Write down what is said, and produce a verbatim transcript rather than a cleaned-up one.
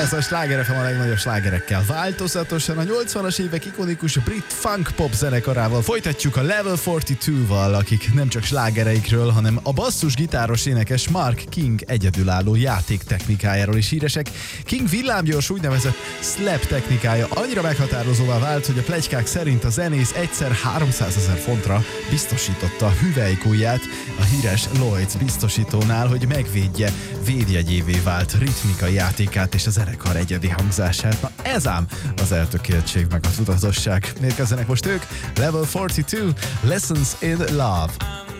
Ez a Sláger ef em a legnagyobb slágerekkel változatosan a nyolcvanas évek ikonikus brit funk pop zenekarával folytatjuk a Level negyvenkettővel, akik nem csak slágereikről, hanem a basszus gitáros énekes Mark King egyedülálló játéktechnikájáról is híresek. King villámgyors úgynevezett slap technikája annyira meghatározóvá vált, hogy a pletykák szerint a zenész egyszer háromszázezer fontra biztosította a hüvelykujját a híres Lloyds biztosítónál, hogy megvédje védjegyévé vált ritmikai játékát és a zenekar egyedi hangzását. Na ez ám az eltökéltség meg a tudatosság. Érkezzenek most ők, Level negyvenkettő, Lessons in Love.